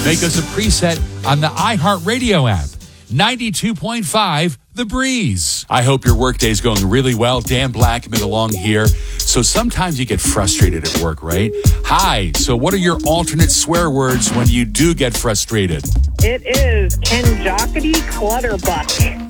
Make us a preset on the iHeartRadio app. 92.5 The Breeze. I hope your workday's going really well. Dan Blackman along here. So sometimes you get frustrated at work, right? Hi. So what are your alternate swear words when you do get frustrated? It is Kenjockety Clutterbuck.